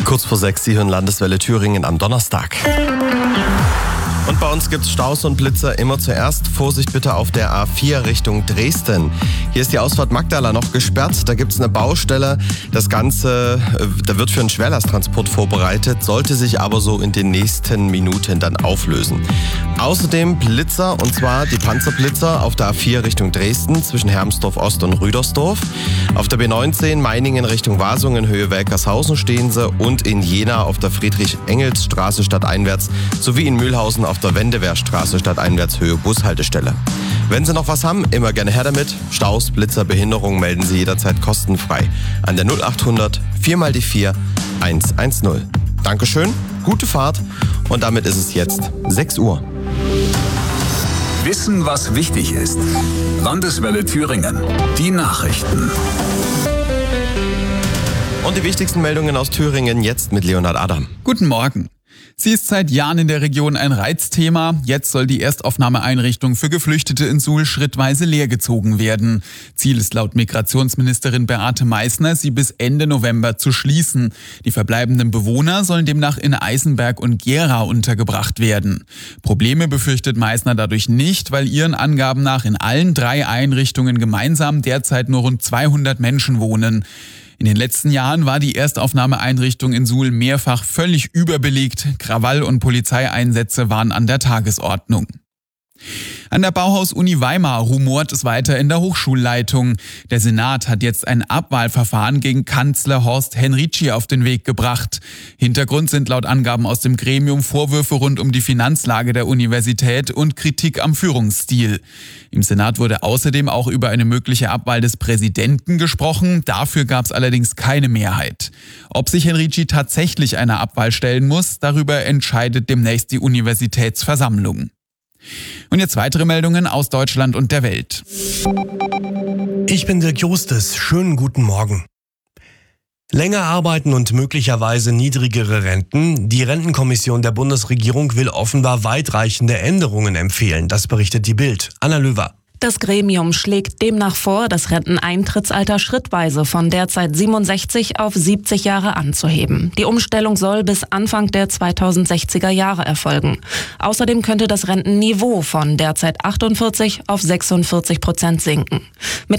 Kurz vor 6, Sie hören Landeswelle Thüringen am Donnerstag. Und bei uns gibt es Staus und Blitzer immer zuerst. Vorsicht bitte auf der A4 Richtung Dresden. Hier ist die Ausfahrt Magdala noch gesperrt. Da gibt es eine Baustelle. Das Ganze, da wird für einen Schwerlasttransport vorbereitet, sollte sich aber so in den nächsten Minuten dann auflösen. Außerdem Blitzer, und zwar die Panzerblitzer auf der A4 Richtung Dresden zwischen Hermsdorf Ost und Rüdersdorf. Auf der B19 Meiningen Richtung Wasungen, Höhe Welkershausen stehen sie, und in Jena auf der Friedrich-Engels-Straße stadteinwärts sowie in Mühlhausen auf der Wendewehrstraße stadteinwärts Höhe Bushaltestelle. Wenn Sie noch was haben, immer gerne her damit. Staus, Blitzer, Behinderung melden Sie jederzeit kostenfrei an der 0800 4x4 110. Dankeschön, gute Fahrt, und damit ist es jetzt 6 Uhr. Wissen, was wichtig ist. Landeswelle Thüringen. Die Nachrichten. Und die wichtigsten Meldungen aus Thüringen jetzt mit Leonhard Adam. Guten Morgen. Sie ist seit Jahren in der Region ein Reizthema. Jetzt soll die Erstaufnahmeeinrichtung für Geflüchtete in Suhl schrittweise leergezogen werden. Ziel ist laut Migrationsministerin Beate Meißner, sie bis Ende November zu schließen. Die verbleibenden Bewohner sollen demnach in Eisenberg und Gera untergebracht werden. Probleme befürchtet Meißner dadurch nicht, weil ihren Angaben nach in allen 3 Einrichtungen gemeinsam derzeit nur rund 200 Menschen wohnen. In den letzten Jahren war die Erstaufnahmeeinrichtung in Suhl mehrfach völlig überbelegt. Krawall- und Polizeieinsätze waren an der Tagesordnung. An der Bauhaus-Uni Weimar rumort es weiter in der Hochschulleitung. Der Senat hat jetzt ein Abwahlverfahren gegen Kanzler Horst Henrici auf den Weg gebracht. Hintergrund sind laut Angaben aus dem Gremium Vorwürfe rund um die Finanzlage der Universität und Kritik am Führungsstil. Im Senat wurde außerdem auch über eine mögliche Abwahl des Präsidenten gesprochen. Dafür gab es allerdings keine Mehrheit. Ob sich Henrici tatsächlich einer Abwahl stellen muss, darüber entscheidet demnächst die Universitätsversammlung. Und jetzt weitere Meldungen aus Deutschland und der Welt. Ich bin Dirk Justus. Schönen guten Morgen. Länger arbeiten und möglicherweise niedrigere Renten. Die Rentenkommission der Bundesregierung will offenbar weitreichende Änderungen empfehlen. Das berichtet die Bild. Anna Löwer. Das Gremium schlägt demnach vor, das Renteneintrittsalter schrittweise von derzeit 67 auf 70 Jahre anzuheben. Die Umstellung soll bis Anfang der 2060er Jahre erfolgen. Außerdem könnte das Rentenniveau von derzeit 48 auf 46% sinken.